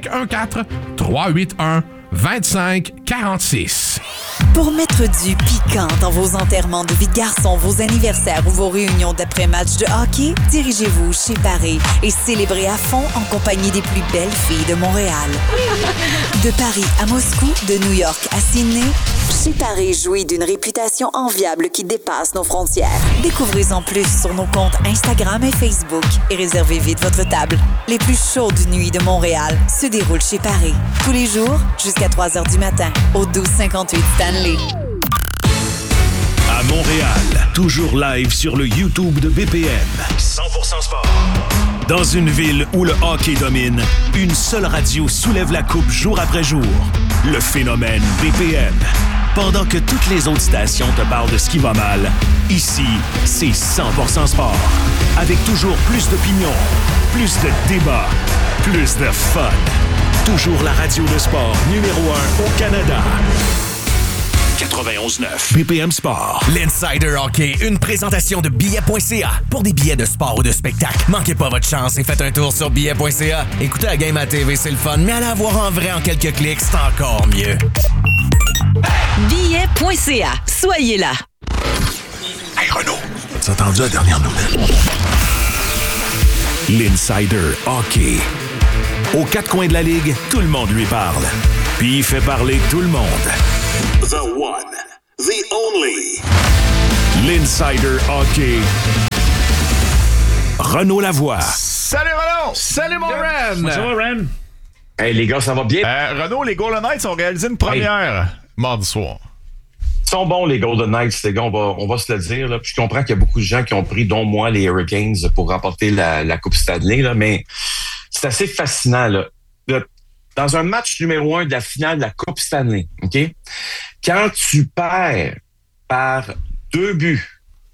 514-381-2546. Pour mettre du piquant dans vos enterrements de vie de garçon, vos anniversaires ou vos réunions d'après-match de hockey, dirigez-vous chez Paris et célébrez à fond en compagnie des plus belles filles de Montréal. De Paris à Moscou, de New York à Sydney, chez Paris jouit d'une réputation enviable qui dépasse nos frontières. Découvrez-en plus sur nos comptes Instagram et Facebook et réservez vite votre table. Les plus chaudes nuits de Montréal se déroulent chez Paris. Tous les jours, jusqu'à 3h du matin, au 1258 Stanley. À Montréal, toujours live sur le YouTube de BPM. 100% sport. Dans une ville où le hockey domine, une seule radio soulève la coupe jour après jour. Le phénomène BPM. Pendant que toutes les autres stations te parlent de ce qui va mal, ici, c'est 100% sport. Avec toujours plus d'opinions, plus de débats, plus de fun. Toujours la radio de sport numéro 1 au Canada. 91.9 BPM Sport. L'Insider Hockey, une présentation de billets.ca. Pour des billets de sport ou de spectacle, manquez pas votre chance et faites un tour sur billets.ca. Écoutez la game à TV, c'est le fun, mais allez la voir en vrai en quelques clics, c'est encore mieux. Hey! Billets.ca. Soyez là. Hey Renaud, t'as entendu la dernière nouvelle? L'Insider Hockey. Aux quatre coins de la Ligue, tout le monde lui parle. Puis il fait parler tout le monde. The one, the only. L'Insider Hockey. Renaud Lavoie. Salut Renaud! Salut mon Ren! Ça va, Ren? Hey les gars, ça va bien? Renaud, les Golden Knights ont réalisé une première mardi soir. Ils sont bons, les Golden Knights, les gars, on va se le dire. Là. Puis je comprends qu'il y a beaucoup de gens qui ont pris, dont moi, les Hurricanes pour remporter la Coupe Stanley, là, mais c'est assez fascinant. Là. Dans un match numéro 1 de la finale de la Coupe Stanley, OK? Quand tu perds par 2 buts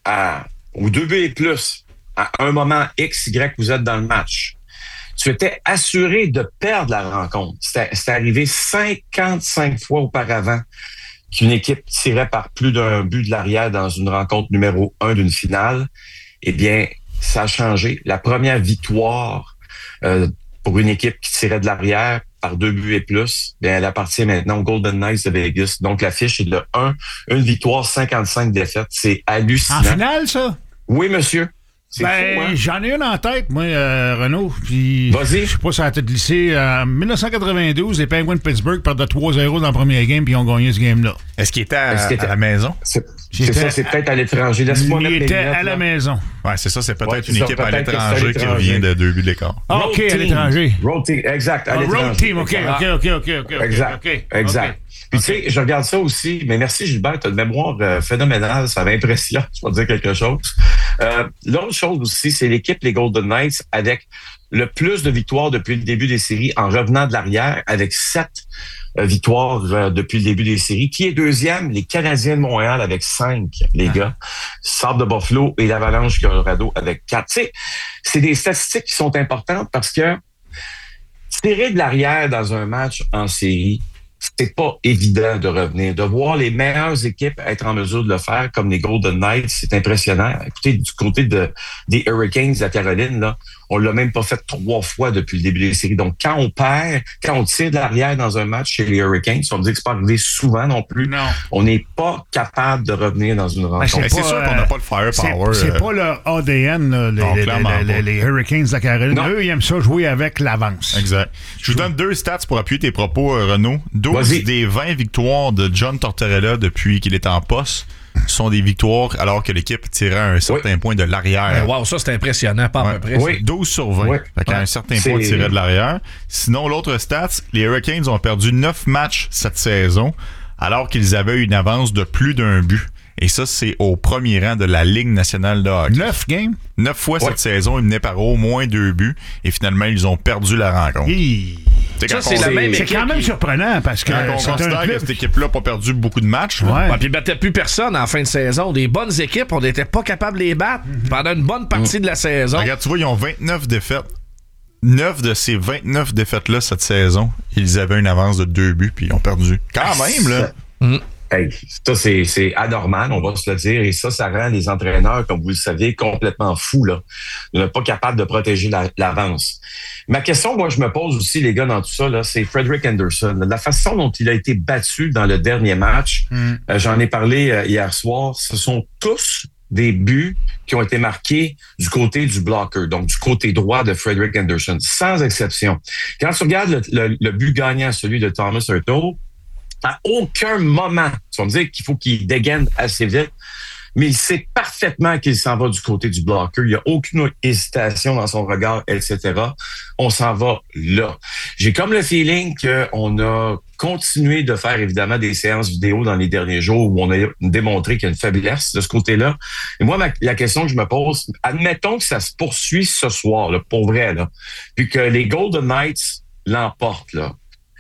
ou 2 buts et plus à un moment X, Y, vous êtes dans le match, tu étais assuré de perdre la rencontre. C'était arrivé 55 fois auparavant qu'une équipe tirait par plus d'un but de l'arrière dans une rencontre numéro 1 d'une finale. Eh bien, ça a changé. La première victoire pour une équipe qui tirait de l'arrière par 2 buts et plus, bien, elle appartient maintenant aux Golden Knights de Vegas. Donc, la fiche est de 1 victoire, 55 défaites. C'est hallucinant. En finale, ça? Oui, monsieur. Ben, fou, hein? J'en ai une en tête, moi, Renaud. Puis, vas-y. Je sais pas si ça a été glissé. En 1992, les Penguins de Pittsburgh perdaient 3-0 dans le premier game, puis ils ont gagné ce game-là. Est-ce qu'il était à la maison? C'est ça, c'est peut-être à l'étranger. Laisse-moi il mettre était les lunettes, à la là. maison. Ouais, c'est ça, c'est peut-être Ouais, une équipe à l'étranger qui revient de 2 buts d'écart. Ah, OK, à l'étranger. Road team, exact. À l'étranger. Road team, OK. Exact. Exact. Puis tu sais, je regarde ça aussi, mais merci Gilbert, tu as une mémoire phénoménale, ça m'impressionne, je vais te dire quelque chose. L'autre chose aussi, c'est l'équipe, les Golden Knights, avec le plus de victoires depuis le début des séries en revenant de l'arrière, avec 7 victoires depuis le début des séries. Qui est deuxième? Les Canadiens de Montréal avec 5, les gars. Sabre de Buffalo et l'Avalanche Colorado avec 4. Tu sais, c'est des statistiques qui sont importantes parce que tirer de l'arrière dans un match en série, c'est pas évident de revenir. De voir les meilleures équipes être en mesure de le faire, comme les Golden Knights, c'est impressionnant. Écoutez, du côté des Hurricanes de la Caroline, là, on l'a même pas fait 3 fois depuis le début des séries. Donc, quand on perd, quand on tire de l'arrière dans un match chez les Hurricanes, on me dit que c'est pas arrivé souvent non plus. Non. On n'est pas capable de revenir dans une rencontre. C'est sûr qu'on n'a pas le firepower. C'est pas leur ADN, là, les Hurricanes de la Caroline. Non. Eux, ils aiment ça jouer avec l'avance. Exact. Je vous donne 2 stats pour appuyer tes propos, Renaud. 12 des 20 victoires de John Tortorella depuis qu'il est en poste sont des victoires alors que l'équipe tirait à un certain point de l'arrière. Wow, ça c'est impressionnant, pas à peu près. Oui. 12 sur 20. Oui. Fait qu'à un certain point, il tirait de l'arrière. Sinon, l'autre stat, les Hurricanes ont perdu 9 matchs cette saison alors qu'ils avaient une avance de plus d'un but. Et ça, c'est au premier rang de la Ligue nationale de hockey. 9 games? 9 fois cette saison, ils menaient par au moins 2 buts. Et finalement, ils ont perdu la rencontre. Ça, c'est la même équipe. C'est quand même surprenant parce que on considère que cette équipe-là n'a pas perdu beaucoup de matchs. Puis ils battaient plus personne en fin de saison. Des bonnes équipes, on n'était pas capable de les battre pendant une bonne partie de la saison. Regarde, tu vois, ils ont 29 défaites. 9 de ces 29 défaites-là cette saison, ils avaient une avance de 2 buts puis ils ont perdu. Quand même, là. Hey, ça, c'est anormal, on va se le dire. Et ça rend les entraîneurs, comme vous le savez, complètement fous, là. Ils ne sont pas capables de protéger l'avance. Ma question, moi, je me pose aussi, les gars, dans tout ça, là, c'est Frederik Andersen. La façon dont il a été battu dans le dernier match, j'en ai parlé hier soir, ce sont tous des buts qui ont été marqués du côté du blocker, donc du côté droit de Frederik Andersen, sans exception. Quand tu regardes le but gagnant, celui de Thomas Hertl, à aucun moment, tu vas me dire qu'il faut qu'il dégaine assez vite, mais il sait parfaitement qu'il s'en va du côté du blocker. Il n'y a aucune hésitation dans son regard, etc. On s'en va là. J'ai comme le feeling qu'on a continué de faire évidemment des séances vidéo dans les derniers jours où on a démontré qu'il y a une faiblesse de ce côté-là. Et moi, la question que je me pose, admettons que ça se poursuit ce soir, là, pour vrai, là, puis que les Golden Knights l'emportent, là.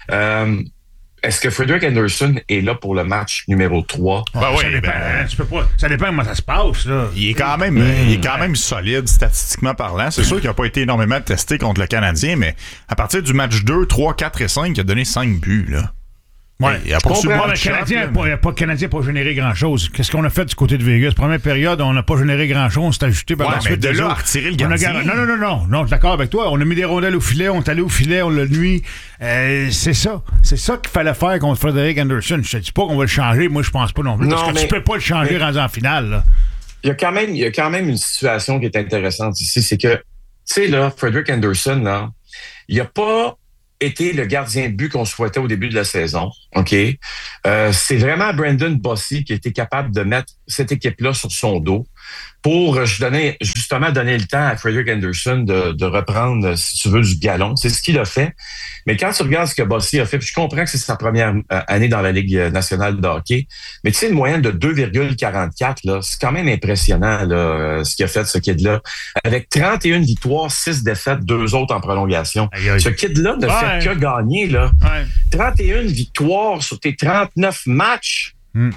Est-ce que Frederik Andersen est là pour le match numéro 3? Ça dépend, tu peux pas, ça dépend comment ça se passe, là. Il est quand même solide, statistiquement parlant. C'est sûr qu'il n'a pas été énormément testé contre le Canadien, mais à partir du match 2, 3, 4 et 5, il a donné 5 buts, là. Ouais, il a pas le Canadien n'a pas généré grand-chose. Qu'est-ce qu'on a fait du côté de Vegas? Première période, on n'a pas généré grand-chose. On s'est ajouté par la suite. De là à retirer le gardien. Non, je suis d'accord avec toi. On a mis des rondelles au filet, on est allé au filet, on l'a nuit. C'est ça. C'est ça qu'il fallait faire contre Frederik Anderson. Je te dis pas qu'on va le changer. Moi, je pense pas non plus. Parce que tu peux pas le changer rendu en finale. Là. Il y a quand même une situation qui est intéressante ici. C'est que, tu sais, là, Frederik Anderson, là, il a pas été le gardien de but qu'on souhaitait au début de la saison. OK? C'est vraiment Brandon Bossy qui a été capable de mettre cette équipe-là sur son dos pour donner le temps à Frederik Anderson de reprendre, si tu veux, du galon. C'est ce qu'il a fait. Mais quand tu regardes ce que Bossy a fait, puis je comprends que c'est sa première année dans la Ligue nationale de hockey, mais tu sais, une moyenne de 2,44, là, c'est quand même impressionnant, là, ce qu'il a fait, ce kid-là. Avec 31 victoires, 6 défaites, 2 autres en prolongation. Aïe. Ce kid-là ne fait que gagner, là. Ouais. 31 victoires sur tes 39 matchs.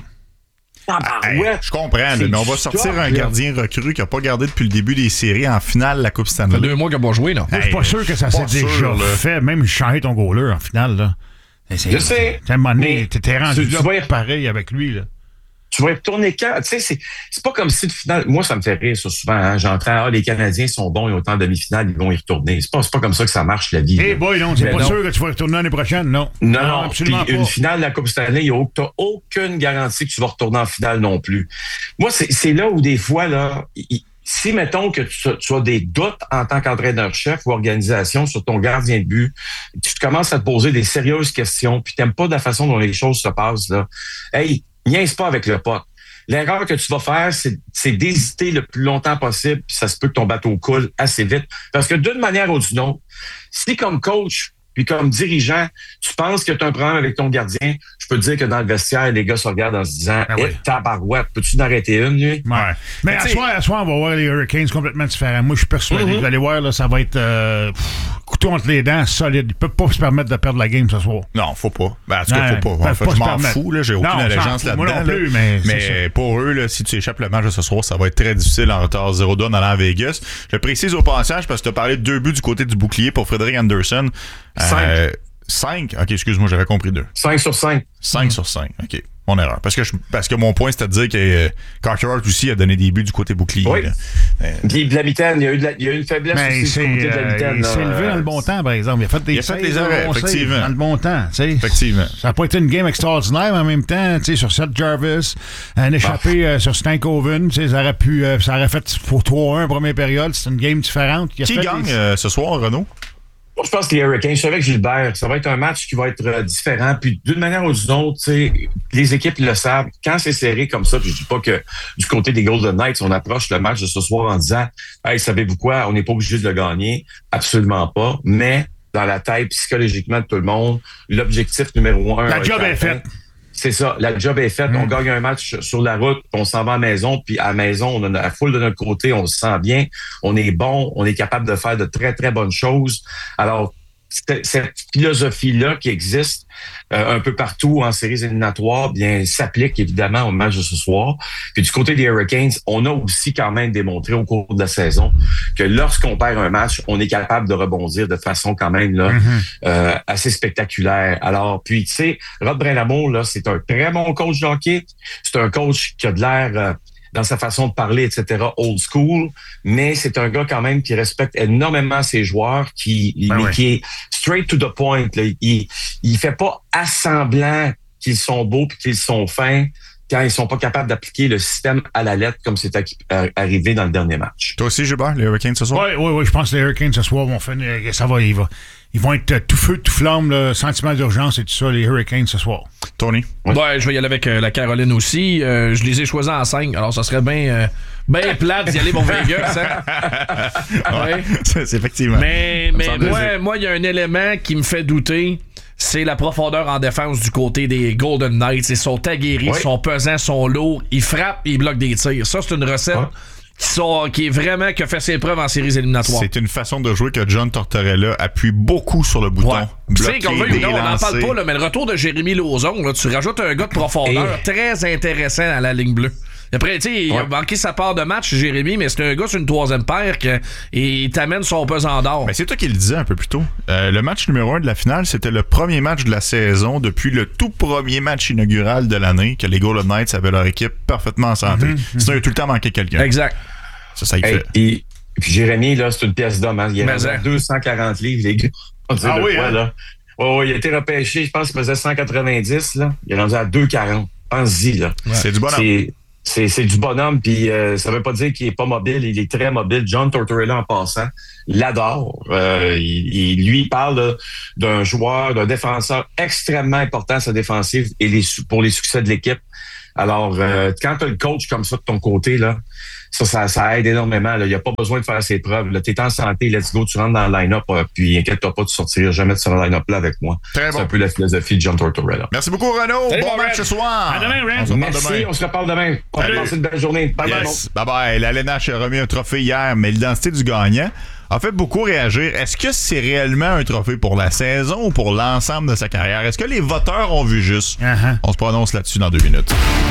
Je comprends, mais on va sortir un gardien recru qui n'a pas gardé depuis le début des séries en finale de la Coupe Stanley. Ça fait 2 mois qu'il n'a pas joué, là. Moi, je suis pas sûr que ça s'est déjà fait, même changer ton goaler en finale, là. Je sais. À un moment donné, t'es rendu là pareil avec lui, là. Tu vas y retourner quand? Tu sais, c'est pas comme si, final, moi, ça me fait rire, ça, souvent. Hein? J'entends, les Canadiens sont bons, ils ont autant de demi-finale, ils vont y retourner. C'est pas comme ça que ça marche, la vie. Boy, non, c'est pas sûr que tu vas y retourner l'année prochaine, non. Non, absolument pas. Une finale de la Coupe Stanley, t'as aucune garantie que tu vas retourner en finale non plus. Moi, c'est là où, des fois, là, si, mettons, que tu as des doutes en tant qu'entraîneur-chef ou organisation sur ton gardien de but, tu commences à te poser des sérieuses questions, puis t'aimes pas de la façon dont les choses se passent, là. Hey, niaise pas avec le puck. L'erreur que tu vas faire, c'est d'hésiter le plus longtemps possible, puis ça se peut que ton bateau coule assez vite. Parce que d'une manière ou d'une autre, si comme coach puis comme dirigeant, tu penses que tu as un problème avec ton gardien, je peux te dire que dans le vestiaire, les gars se regardent en se disant tabarouette, peux-tu en arrêter une, lui? Ouais. Mais à soir, on va voir les Hurricanes complètement différents. Moi, je suis persuadé. Vous allez voir, là, ça va être couteau entre les dents, solide. Ils ne peuvent pas se permettre de perdre la game ce soir. Non, faut pas. Ben, en tout cas, faut pas. En fait, je m'en fous, là, j'ai aucune allégeance là-dedans. Moi non plus, mais pour eux, là, si tu échappes le match de ce soir, ça va être très difficile en retard 0-2 en allant à Vegas. Je précise au passage, parce que tu as parlé de 2 buts du côté du bouclier pour Frederik Anderson. 5? OK, excuse-moi, j'avais compris 2. 5 sur 5. 5 sur 5, OK. Mon erreur. Parce que mon point, c'est à dire que Carter Hart aussi a donné des buts du côté bouclier. Oui. Puis de la mitaine, il y a eu une faiblesse aussi du côté de la mitaine. Il s'est levé dans le bon temps, par exemple. Il a fait des arrêts, effectivement. Dans le bon temps. Effectivement. Ça n'a pas été une game extraordinaire, mais en même temps, sur Seth Jarvis, un échappé sur Stankoven, ça aurait fait 3-1 première période. C'est une game différente. Qui gagne ce soir, Renaud? Moi, je pense que les Hurricanes, je suis avec Gilbert, ça va être un match qui va être différent. Puis d'une manière ou d'une autre, les équipes le savent. Quand c'est serré comme ça, puis je dis pas que du côté des Golden Knights, on approche le match de ce soir en disant « Hey, savez-vous quoi? On n'est pas obligé de le gagner. » Absolument pas. Mais dans la tête, psychologiquement de tout le monde, l'objectif numéro 1... La job est faite. C'est ça, la job est faite. On gagne un match sur la route, on s'en va à la maison, puis à la maison, on a la foule de notre côté, on se sent bien, on est bon, on est capable de faire de très, très bonnes choses. Alors, cette philosophie-là qui existe un peu partout en séries éliminatoires, bien, s'applique évidemment au match de ce soir. Puis du côté des Hurricanes, on a aussi quand même démontré au cours de la saison que lorsqu'on perd un match, on est capable de rebondir de façon quand même là assez spectaculaire. Alors, puis tu sais, Rod Brind'Amour, là, c'est un très bon coach de hockey. C'est un coach qui a de l'air dans sa façon de parler, etc., old school, mais c'est un gars quand même qui respecte énormément ses joueurs, qui est straight to the point. Là. Il fait pas assemblant qu'ils sont beaux puis qu'ils sont fins quand ils sont pas capables d'appliquer le système à la lettre comme c'est arrivé dans le dernier match. Toi aussi, Gilbert, les Hurricanes ce soir? Oui, je pense que les Hurricanes ce soir vont faire... Ils vont être tout feu, tout flamme, là, sentiment d'urgence et tout ça, les Hurricanes ce soir. Tony? Ouais, je vais y aller avec la Caroline aussi. Je les ai choisis en 5, alors ça serait bien plate d'y aller pour Vegas. Hein? Ouais. C'est effectivement. Mais moi, il y a un élément qui me fait douter. C'est la profondeur en défense du côté des Golden Knights. Ils sont aguerris, ils sont pesants, ils sont lourds, ils frappent, ils bloquent des tirs. Ça, c'est une recette qui a fait ses preuves en séries éliminatoires. C'est une façon de jouer que John Tortorella appuie beaucoup sur le bouton. Tu sais, on n'en parle pas, là, mais le retour de Jérémy Lauzon, là, tu rajoutes un gars de profondeur très intéressant à la ligne bleue. Après, tu sais, il a manqué sa part de match, Jérémy, mais c'est un gars sur une troisième paire et il t'amène son pesant d'or. Mais c'est toi qui le disais un peu plus tôt. Le match numéro 1 de la finale, c'était le premier match de la saison depuis le tout premier match inaugural de l'année que les Golden Knights avaient leur équipe parfaitement en santé. Sinon, il a tout le temps manqué quelqu'un. Exact. Ça y fait. Puis Jérémy, là, c'est une pièce d'homme. Hein. Il est à 240 livres, les gars. On dit quoi, là? Il a été repêché, je pense qu'il faisait 190, là. Il est rendu à 240. Pense-y, là. Ouais. C'est du bonhomme. C'est du bonhomme, puis ça veut pas dire qu'il est pas mobile. Il est très mobile. John Tortorella, en passant, l'adore. Il parle là, d'un joueur, d'un défenseur extrêmement important à sa défensive et pour les succès de l'équipe. Alors, quand tu as le coach comme ça de ton côté, là, ça aide énormément. Il n'y a pas besoin de faire ses preuves. Tu es en santé, let's go, tu rentres dans le line-up, puis inquiète-toi pas, tu sortiras jamais de ce line-up-là avec moi. Très C'est un peu la philosophie de John Tortorella. Merci beaucoup, Renaud. Bon match ce soir. À demain, Ren. Merci, on se reparle demain. On va passer une belle journée. Bye-bye. La LNH a remis un trophée hier, mais l'identité du gagnant a fait beaucoup réagir. Est-ce que c'est réellement un trophée pour la saison ou pour l'ensemble de sa carrière? Est-ce que les voteurs ont vu juste? On se prononce là-dessus dans 2 minutes.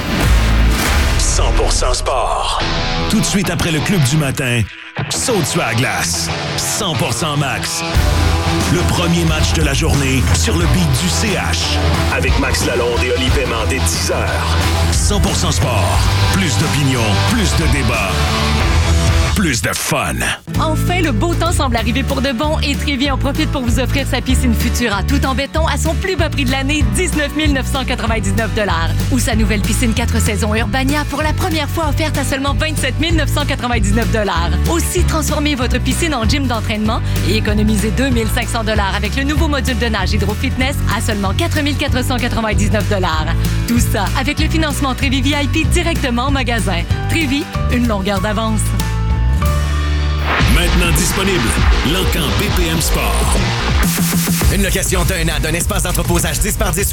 100% sport. Tout de suite après le club du matin, saute sur la glace. 100% max. Le premier match de la journée sur le beat du CH. Avec Max Lalonde et Oli Paiement dès 10h. 100% sport. Plus d'opinion, plus de débats. Plus de fun. Enfin, le beau temps semble arriver pour de bon et Trévi en profite pour vous offrir sa piscine Futura tout en béton à son plus bas prix de l'année, 19 999 $. Ou sa nouvelle piscine 4 saisons Urbania pour la première fois offerte à seulement 27 999 $. Aussi, transformez votre piscine en gym d'entraînement et économisez 2 500 $ avec le nouveau module de nage Hydro Fitness à seulement 4 499 $. Tout ça avec le financement Trévi VIP directement au magasin. Trévi, une longueur d'avance. Maintenant disponible, L'Encan BPM Sport. Une location d'un an d'un espace d'entreposage 10 par 10